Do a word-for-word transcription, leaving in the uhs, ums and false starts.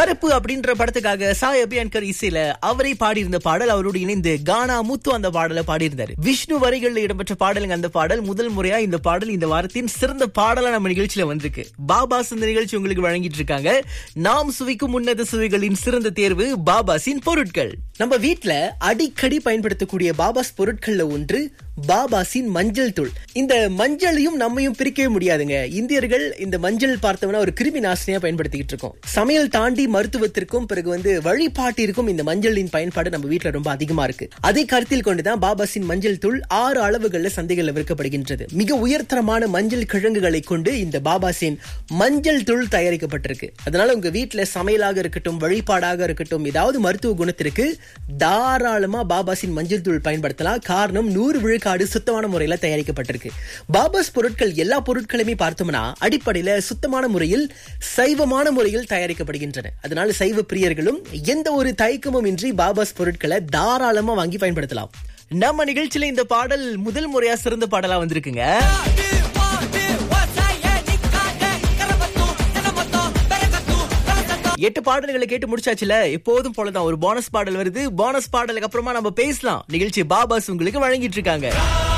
கருப்பு அப்படின்ற படத்துக்காக சாய் அபியான்கர் இசையில அவரை பாடியிருந்த பாடல், அவரோடு இணைந்து கானா முத்து அந்த பாடலை பாடியிருந்தாரு. விஷ்ணு வரிகள்ல இடம்பெற்ற பாடலுங்க அந்த பாடல். முதல் முறையா இந்த பாடல் இந்த வாரத்தின் சிறந்த பாடலா நம்ம நிகழ்ச்சியில வந்திருக்கு. பாபாஸ் இந்த நிகழ்ச்சி உங்களுக்கு வழங்கிட்டு இருக்காங்க. நாம் சுவைக்கும் உன்னத சுவைகளின் சிறந்த தேர்வு பாபாஸின் பொருட்கள். நம்ம வீட்ல அடிக்கடி பயன்படுத்தக்கூடிய பாபாஸ் பொருட்கள்ல ஒன்று பாபாஸின் மஞ்சள் தூள். இந்த மஞ்சளையும் நம்மையும் பிரிக்கவே முடியாதுங்க. இந்தியர்கள் இந்த மஞ்சள் பார்த்தோம்னா ஒரு கிருமி நாசினியா பயன்படுத்திக்கிட்டு இருக்கோம். சமையல் தாண்டி மருத்துவத்திற்கும் பிறகு வந்து வழிபாட்டிற்கும் இந்த மஞ்சளின் பயன்பாடு நம்ம வீட்டுல ரொம்ப அதிகமா இருக்கு. அதை கருத்தில் கொண்டுதான் பாபாஸின் மஞ்சள் தூள் ஆறு அளவுகள்ல சந்தைகள்ல விற்கப்படுகின்றது. மிக உயர்தரமான மஞ்சள் கிழங்குகளை கொண்டு இந்த பாபாஸின் மஞ்சள் தூள் தயாரிக்கப்பட்டிருக்கு. அதனால உங்க வீட்டுல சமையலாக இருக்கட்டும், வழிபாடாக இருக்கட்டும், ஏதாவது மருத்துவ குணத்திற்கு தாராளமா பாபாஸின் மஞ்சள் தூள் பயன்படுத்தலாம். காரணம், நூறு விழுக்காடு சுத்தமான முறையில தயாரிக்கப்பட்டிருக்கு. பாபாஸ் பொருட்கள் எல்லா பொருட்களுமே பார்த்தோம்னா அடிப்படையில சுத்தமான முறையில், சைவமான முறையில் தயாரிக்கப்படுகின்றன. அதனால சைவ பிரியர்களும் எந்த ஒரு தயக்கமும் இன்றி பாபாஸ் பொருட்களை தாராளமா வாங்கி பயன்படுத்தலாம். நம்ம நிகழ்ச்சியில இந்த பாடல் முதல் முறையா சிறந்த பாடலா வந்திருக்குங்க. எட்டு பாடல்களை கேட்டு முடிச்சாச்சுல. எப்போதும் போலதான் ஒரு போனஸ் பாடல் வருது. போனஸ் பாடலுக்கு அப்புறமா நம்ம பேசலாம். நிகழ்ச்சி பாபாஸ் உங்களுக்கு வழங்கிட்டு இருக்காங்க.